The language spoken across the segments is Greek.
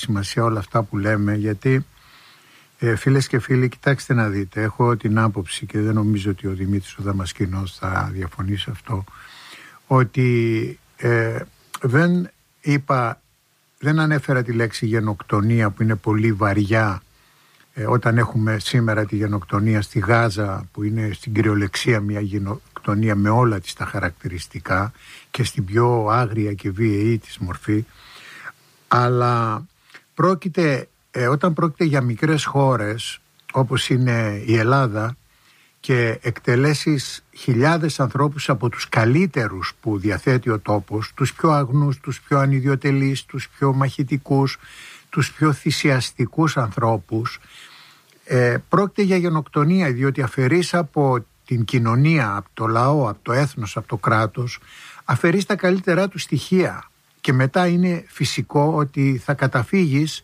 σημασία όλα αυτά που λέμε, γιατί φίλες και φίλοι, κοιτάξτε να δείτε, έχω την άποψη και δεν νομίζω ότι ο Δημήτρης ο Δαμασκηνός θα διαφωνήσει αυτό, ότι δεν ανέφερα τη λέξη γενοκτονία που είναι πολύ βαριά, όταν έχουμε σήμερα τη γενοκτονία στη Γάζα, που είναι στην κυριολεξία μια γενοκτονία με όλα της τα χαρακτηριστικά και στην πιο άγρια και βίαιη της μορφή, αλλά όταν πρόκειται για μικρές χώρες όπως είναι η Ελλάδα και εκτελέσεις χιλιάδες ανθρώπους από τους καλύτερους που διαθέτει ο τόπος, τους πιο αγνούς, τους πιο ανιδιοτελείς, τους πιο μαχητικούς, τους πιο θυσιαστικούς ανθρώπους, πρόκειται για γενοκτονία, διότι αφαιρείς από την κοινωνία, από το λαό, από το έθνος, από το κράτος, αφαιρείς τα καλύτερά του στοιχεία και μετά είναι φυσικό ότι θα καταφύγεις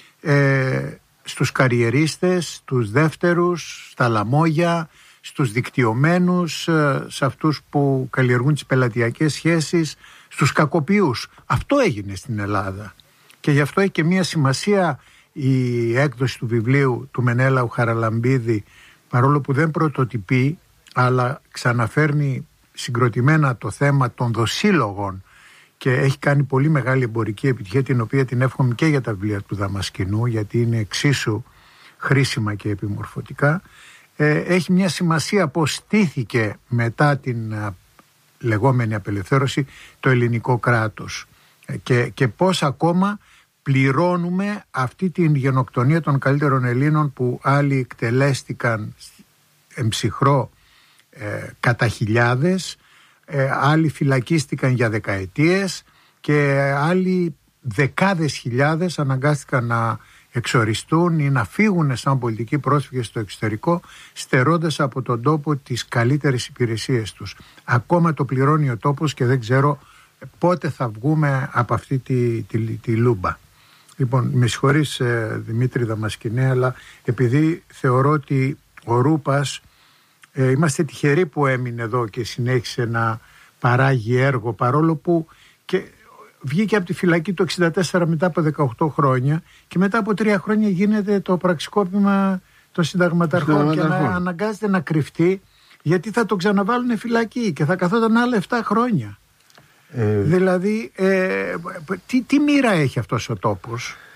στους καριερίστες, στους δεύτερους, στα λαμόγια, στους δικτυωμένους, σε αυτούς που καλλιεργούν τις πελατειακές σχέσεις, στους κακοποιούς. Αυτό έγινε στην Ελλάδα και γι' αυτό έχει και μια σημασία η έκδοση του βιβλίου του Μενέλαου Χαραλαμπίδη, παρόλο που δεν πρωτοτυπεί αλλά ξαναφέρνει συγκροτημένα το θέμα των δοσύλλογων και έχει κάνει πολύ μεγάλη εμπορική επιτυχία, την οποία την εύχομαι και για τα βιβλία του Δαμασκηνού, γιατί είναι εξίσου χρήσιμα και επιμορφωτικά. Έχει μια σημασία πως στήθηκε μετά την λεγόμενη απελευθέρωση το ελληνικό κράτος και πως ακόμα πληρώνουμε αυτή την γενοκτονία των καλύτερων Ελλήνων, που άλλοι εκτελέστηκαν εμψυχρό κατά χιλιάδες, άλλοι φυλακίστηκαν για δεκαετίες και άλλοι δεκάδες χιλιάδες αναγκάστηκαν να εξοριστούν ή να φύγουν σαν πολιτικοί πρόσφυγες στο εξωτερικό, στερώντας από τον τόπο τις καλύτερες υπηρεσίες τους. Ακόμα το πληρώνει ο τόπος και δεν ξέρω πότε θα βγούμε από αυτή τη λούμπα. Λοιπόν, με συγχωρείς Δημήτρη Δαμασκηνέ, αλλά επειδή θεωρώ ότι ο Ρούπας, είμαστε τυχεροί που έμεινε εδώ και συνέχισε να παράγει έργο, παρόλο που και βγήκε από τη φυλακή το 1964 μετά από 18 χρόνια και μετά από 3 χρόνια γίνεται το πραξικόπημα των συνταγματαρχών και αναγκάζεται να κρυφτεί, γιατί θα τον ξαναβάλουν φυλακή και θα καθόταν άλλα 7 χρόνια. Δηλαδή τι μοίρα έχει αυτός ο τόπος?